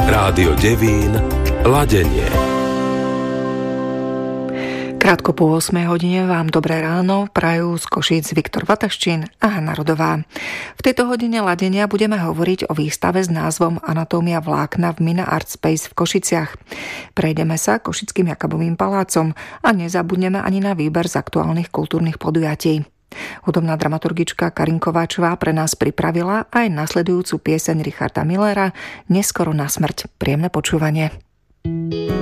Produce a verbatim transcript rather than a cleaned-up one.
Rádio Devín, Ladenie. Krátko po ôsmej hodine vám dobré ráno prajú z Košíc Viktor Vataščín a Hanna Rodová. V tejto hodine ladenia budeme hovoriť o výstave s názvom Anatómia vlákna v Mina Art Space v Košiciach. Prejdeme sa Košickým Jakabovým palácom a nezabudneme ani na výber z aktuálnych kultúrnych podujatí. Hudobná dramaturgička Karin Kováčová pre nás pripravila aj nasledujúcu pieseň Richarda Millera Neskoro na smrť. Príjemné počúvanie.